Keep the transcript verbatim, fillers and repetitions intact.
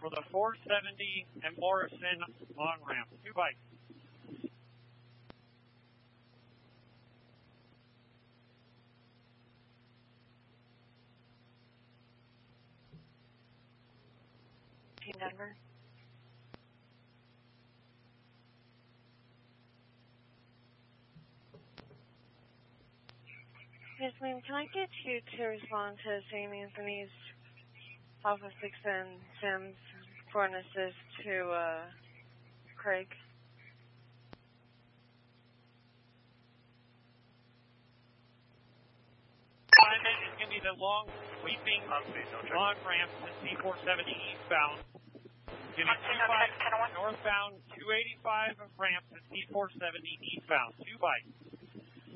for the four seventy and Morrison on-ramp. Two bikes. Denver. Yes, ma'am. Can I get you to respond to Saint Anthony's Alpha six and Sims for an assist to uh, Craig? It's going to be the long sweeping on-ramp to C four seventy eastbound. Give me two bikes northbound, two eighty-five ramp to C four seventy eastbound. Two bikes.